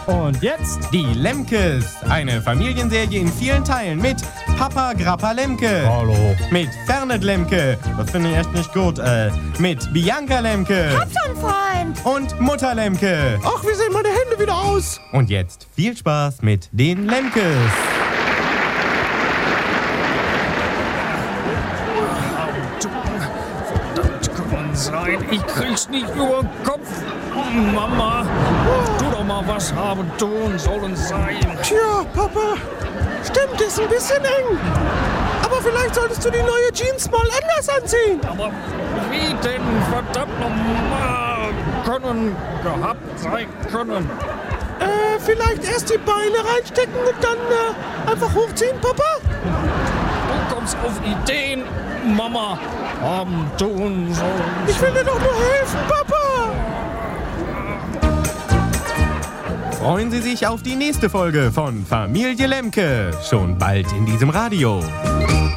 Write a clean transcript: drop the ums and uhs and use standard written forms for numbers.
Und jetzt Die Lemkes, eine Familienserie in vielen Teilen mit Papa Grappa Lemke. Hallo. Mit Fernet Lemke, das finde ich echt nicht gut. Mit Bianca Lemke. Hab schon, Freund. Und Mutter Lemke. Ach, wie sehen meine Hände wieder aus? Und jetzt viel Spaß mit den Lemkes. Verdammt kann sein. Ich krieg's nicht über den Kopf. Mama, tu doch mal was haben tun sollen sein. Tja, Papa, stimmt, ist ein bisschen eng. Aber vielleicht solltest du die neue Jeans mal anders anziehen. Aber wie denn verdammt nochmal können gehabt sein können? Vielleicht erst die Beine reinstecken und dann einfach hochziehen, Papa? Du kommst auf Ideen, Mama, haben tun sollen. Ich will dir doch nur helfen, Papa. Freuen Sie sich auf die nächste Folge von Familie Lemke. Schon bald in diesem Radio.